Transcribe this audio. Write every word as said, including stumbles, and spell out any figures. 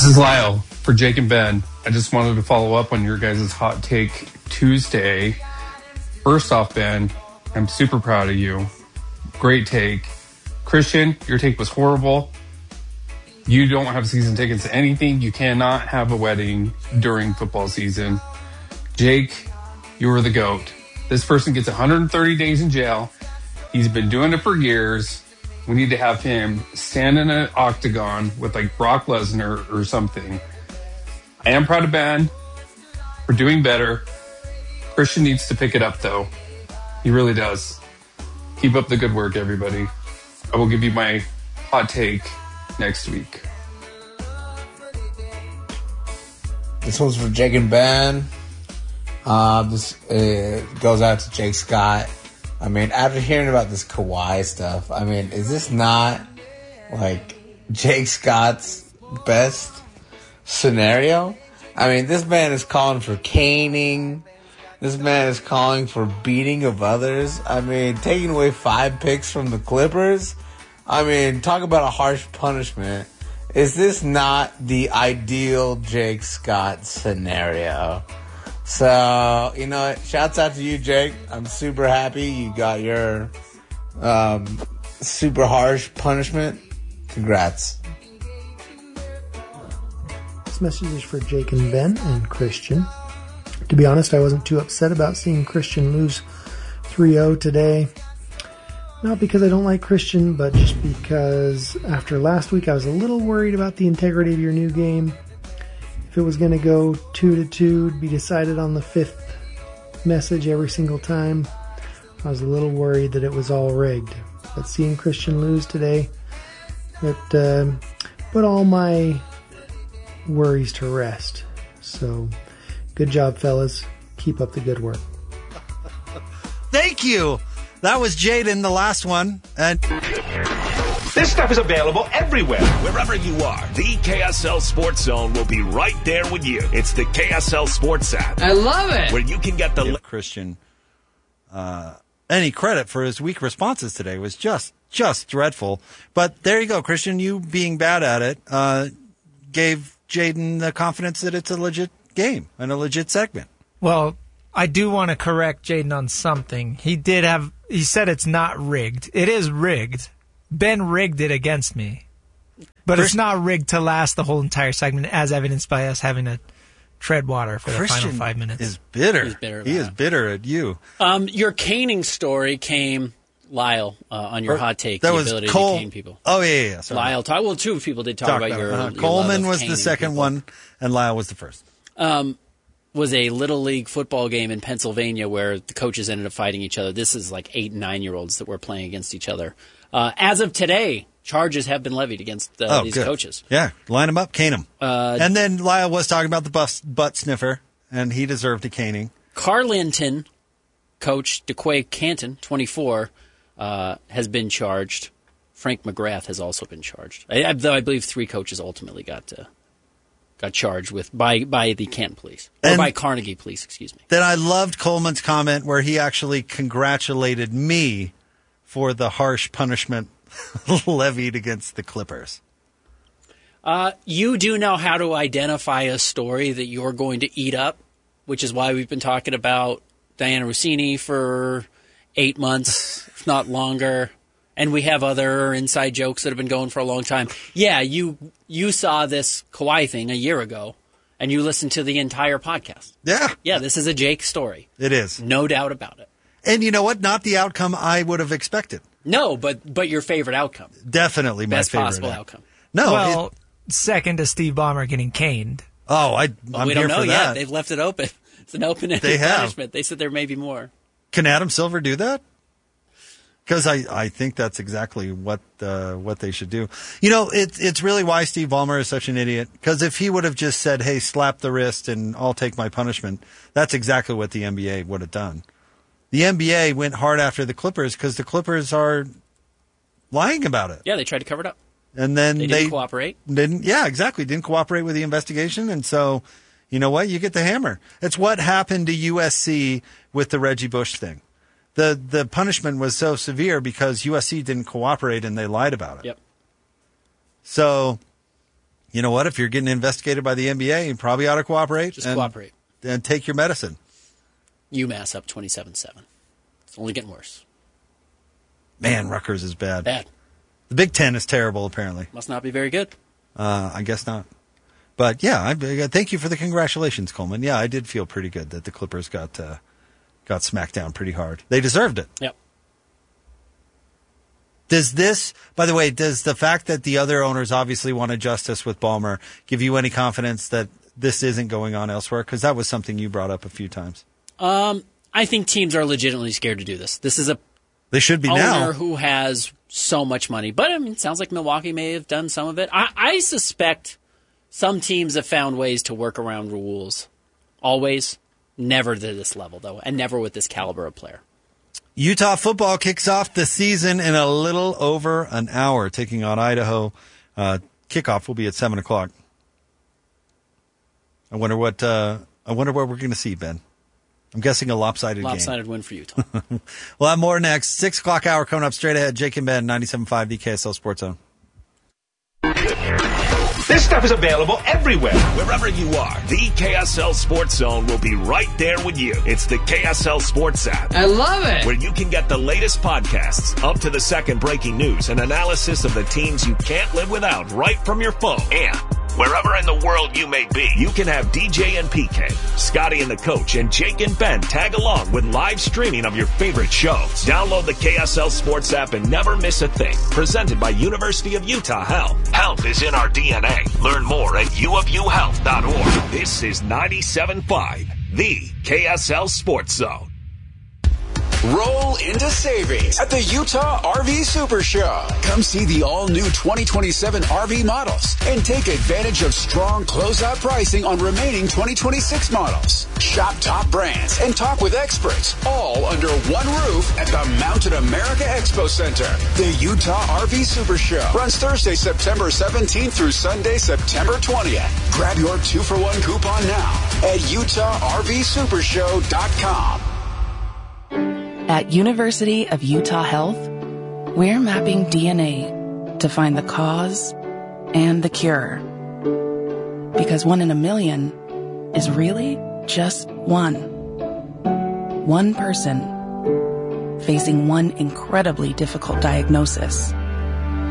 This is Lyle for Jake and Ben. I just wanted to follow up on your guys' Hot Take Tuesday. First off, Ben, I'm super proud of you. Great take. Christian, your take was horrible. You don't have season tickets to anything. You cannot have a wedding during football season. Jake, you were the GOAT. This person gets one hundred thirty days in jail. He's been doing it for years. We need to have him stand in an octagon with like Brock Lesnar or something. I am proud of Ben for doing better. Christian needs to pick it up, though. He really does. Keep up the good work, everybody. I will give you my hot take next week. This one's for Jake and Ben. Uh, this uh, goes out to Jake Scott. I mean, after hearing about this Kawhi stuff, I mean, is this not like Jake Scott's best scenario? I mean, this man is calling for caning. This man is calling for beating of others. I mean, taking away five picks from the Clippers. I mean, talk about a harsh punishment. Is this not the ideal Jake Scott scenario? So, you know, shouts out to you, Jake. I'm super happy you got your um, super harsh punishment. Congrats. This message is for Jake and Ben and Christian. To be honest, I wasn't too upset about seeing Christian lose three oh today. Not because I don't like Christian, but just because after last week I was a little worried about the integrity of your new game. If it was going to go two to two, be decided on the fifth message every single time, I was a little worried that it was all rigged. But seeing Christian lose today, it uh, put all my worries to rest. So, good job, fellas. Keep up the good work. Thank you. That was Jaden, the last one. And this stuff is available everywhere. Wherever you are, the K S L Sports Zone will be right there with you. It's the K S L Sports app. I love it. Where you can get the... Give Christian uh, any credit for his weak responses today was just, just dreadful. But there you go, Christian. You being bad at it uh, gave Jaden the confidence that it's a legit game and a legit segment. Well, I do want to correct Jaden on something. He did have... He said it's not rigged. It is rigged. Ben rigged it against me. But Christ- it's not rigged to last the whole entire segment, as evidenced by us having to tread water for Christian the final five minutes. Is bitter. He's bitter. He is bitter at you. Um, your caning story came, Lyle, uh, on your or, hot take. That the was ability Cole- to cane people. Oh, yeah, yeah, yeah. Sorry. Lyle, talk, well, two people did talk, talk about, about your, uh, your Coleman was the the second people. one, and Lyle was the first. Um, was a Little League football game in Pennsylvania where the coaches ended up fighting each other. This is like eight and nine-year-olds that were playing against each other. Uh, as of today, charges have been levied against uh, oh, these good. coaches. Yeah, line them up, cane them. Uh, and then Lyle was talking about the buff, butt sniffer, and he deserved a caning. Carlinton coach DeQuay Canton, twenty-four, uh, has been charged. Frank McGrath has also been charged. I, I, though I believe three coaches ultimately got uh, got charged with by by the Canton police or and by Carnegie police. Excuse me. Then I loved Coleman's comment where he actually congratulated me for the harsh punishment levied against the Clippers. Uh, you do know how to identify a story that you're going to eat up, which is why we've been talking about Diana Rossini for eight months, if not longer. And we have other inside jokes that have been going for a long time. Yeah, you you saw this Kawhi thing a year ago, and you listened to the entire podcast. Yeah. Yeah, this is a Jake story. It is. No doubt about it. And you know what? Not the outcome I would have expected. No, but but your favorite outcome. Definitely my Best favorite possible outcome. outcome. No. Well, it, second to Steve Ballmer getting caned. Oh, I, well, I'm we here don't know for yet. that. They've left it open. It's an open-ended They have. punishment. They said there may be more. Can Adam Silver do that? Because I, I think that's exactly what uh, what they should do. You know, it, it's really why Steve Ballmer is such an idiot. Because if he would have just said, hey, slap the wrist and I'll take my punishment, that's exactly what the N B A would have done. The N B A went hard after the Clippers because the Clippers are lying about it. Yeah, they tried to cover it up. And then they they didn't cooperate. Didn't yeah, exactly. Didn't cooperate with the investigation, and so you know what? You get the hammer. It's what happened to U S C with the Reggie Bush thing. The the punishment was so severe because U S C didn't cooperate and they lied about it. Yep. So you know what? If you're getting investigated by the N B A, you probably ought to cooperate. Just and, cooperate. And take your medicine. UMass up twenty-seven seven. It's only getting worse. Man, Rutgers is bad. Bad. The Big Ten is terrible, apparently. Must not be very good. Uh, I guess not. But, yeah, I, I, thank you for the congratulations, Coleman. Yeah, I did feel pretty good that the Clippers got uh, got smacked down pretty hard. They deserved it. Yep. Does this, by the way, does the fact that the other owners obviously wanted justice with Ballmer give you any confidence that this isn't going on elsewhere? Because that was something you brought up a few times. Um, I think teams are legitimately scared to do this. This is a they should be owner now. who has so much money. But, I mean, it sounds like Milwaukee may have done some of it. I, I suspect some teams have found ways to work around rules. Always. Never to this level, though, and never with this caliber of player. Utah football kicks off the season in a little over an hour, taking on Idaho. Uh, kickoff will be at seven o'clock. I wonder what uh, I wonder what we're going to see, Ben. I'm guessing a lopsided, lopsided game. win for Utah. We'll have more next. Six o'clock hour coming up straight ahead. Jake and Ben, ninety-seven point five, the K S L Sports Zone. This stuff is available everywhere. Wherever you are, the K S L Sports Zone will be right there with you. It's the K S L Sports app. I love it. Where you can get the latest podcasts, up to the second breaking news, and analysis of the teams you can't live without right from your phone. And wherever in the world you may be, you can have D J and P K, Scotty and the Coach, and Jake and Ben tag along with live streaming of your favorite shows. Download the K S L Sports app and never miss a thing. Presented by University of Utah Health. Health is in our D N A. Learn more at u of u health dot org. This is ninety-seven point five, the K S L Sports Zone. Roll into savings at the Utah R V Super Show. Come see the all-new twenty twenty-seven R V models and take advantage of strong closeout pricing on remaining twenty twenty-six models. Shop top brands and talk with experts, all under one roof at the Mountain America Expo Center. The Utah R V Super Show runs Thursday, September seventeenth through Sunday, September twentieth. Grab your two-for-one coupon now at utah r v super show dot com. At University of Utah Health, we're mapping D N A to find the cause and the cure. Because one in a million is really just one. One person facing one incredibly difficult diagnosis.